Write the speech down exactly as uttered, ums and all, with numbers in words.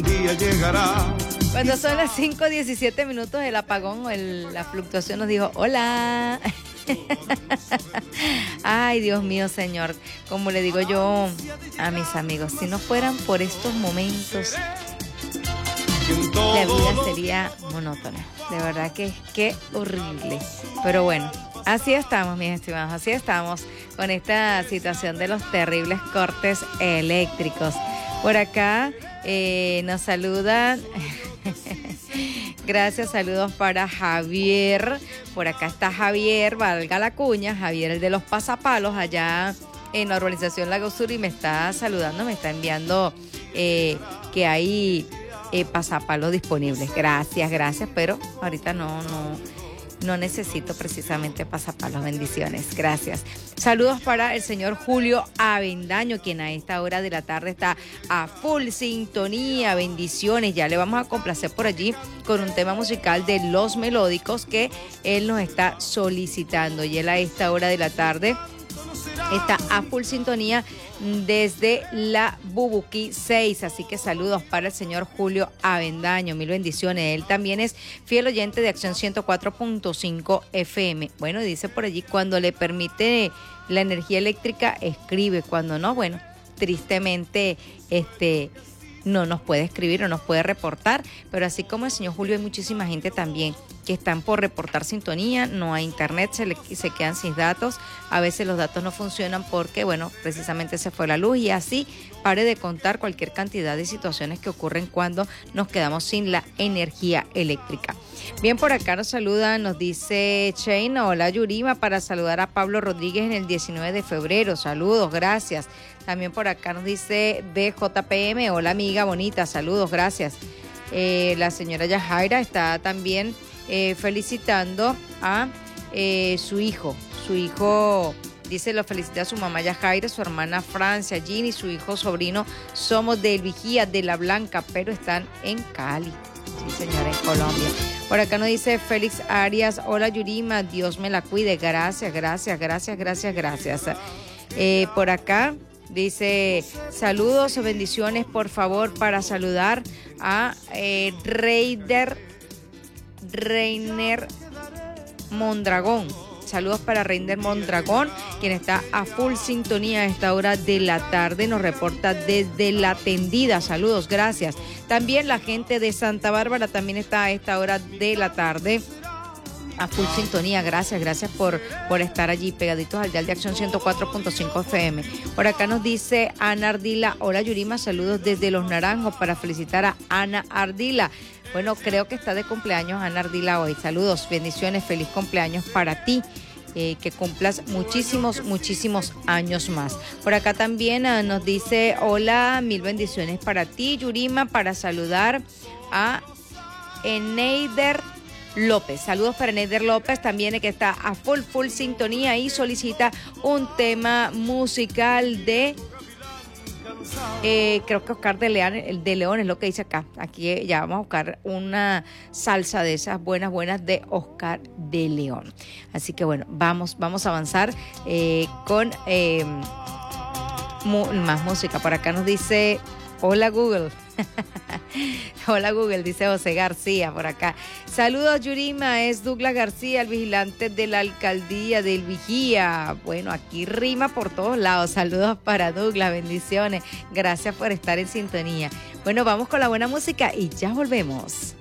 día llegará. Cuando son las cinco diecisiete minutos, el apagón o el, la fluctuación nos dijo, hola. Ay, Dios mío, Señor. Como le digo yo a mis amigos, si no fueran por estos momentos, la vida sería monótona. De verdad que qué horrible. Pero bueno, así estamos, mis estimados. Así estamos con esta situación de los terribles cortes eléctricos. Por acá eh, nos saludan... Gracias, saludos para Javier. Por acá está Javier, valga la cuña, Javier el de los pasapalos allá en la urbanización Lago Sur y me está saludando, me está enviando eh, que hay eh, pasapalos disponibles. Gracias, gracias, pero ahorita no, no, no necesito precisamente pasapalos. Bendiciones, gracias. Saludos para el señor Julio Avendaño, quien a esta hora de la tarde está a full sintonía. Bendiciones, ya le vamos a complacer por allí con un tema musical de Los Melódicos que él nos está solicitando. Y él a esta hora de la tarde está a full sintonía desde la Bubuquí seis, así que saludos para el señor Julio Avendaño, mil bendiciones. Él también es fiel oyente de Acción ciento cuatro punto cinco F M. Bueno, dice por allí, cuando le permite la energía eléctrica, escribe, cuando no, bueno, tristemente, este... no nos puede escribir o nos puede reportar, pero así como el señor Julio hay muchísima gente también que están por reportar sintonía, no hay internet, se, le, se quedan sin datos, a veces los datos no funcionan porque, bueno, precisamente se fue la luz y así pare de contar cualquier cantidad de situaciones que ocurren cuando nos quedamos sin la energía eléctrica. Bien, por acá nos saludan, nos dice Shane, hola Yurima, para saludar a Pablo Rodríguez en el diecinueve de febrero, saludos, gracias. También por acá nos dice B J P M, hola amiga bonita, saludos, gracias. Eh, la señora Yajaira está también eh, felicitando a eh, su hijo, su hijo... Dice, lo felicita a su mamá Yajaira, su hermana Francia, Ginny, su hijo sobrino. Somos del Vigía de la Blanca, pero están en Cali. Sí, señora, en Colombia. Por acá nos dice Félix Arias, hola Yurima, Dios me la cuide. Gracias, gracias, gracias, gracias, gracias. Eh, por acá dice, saludos, bendiciones, por favor, para saludar a eh, Reider, Reiner Mondragón. Saludos para Reinder Mondragón, quien está a full sintonía a esta hora de la tarde. Nos reporta desde La Tendida. Saludos, gracias. También la gente de Santa Bárbara también está a esta hora de la tarde a full sintonía. Gracias, gracias por, por estar allí pegaditos al dial de Acción ciento cuatro punto cinco F M. Por acá nos dice Ana Ardila, hola Yurima, saludos desde Los Naranjos para felicitar a Ana Ardila. Bueno, creo que está de cumpleaños Ana Ardila hoy. Saludos, bendiciones, feliz cumpleaños para ti. Eh, que cumplas muchísimos, muchísimos años más. Por acá también uh, nos dice, hola, mil bendiciones para ti, Yurima, para saludar a Eneider López. Saludos para Eneider López, también que está a full, full sintonía y solicita un tema musical de... Eh, creo que Oscar de León, el de León es lo que dice acá. Aquí eh, ya vamos a buscar una salsa de esas buenas, buenas de Oscar de León. Así que bueno, vamos, vamos a avanzar eh, con eh, mu- más música. Por acá nos dice, hola Google. Hola Google, dice José García por acá. Saludos Yurima, es Douglas García, el vigilante de la alcaldía del Vigía. Bueno, aquí rima por todos lados. Saludos para Douglas, bendiciones. Gracias por estar en sintonía. Bueno, vamos con la buena música y ya volvemos.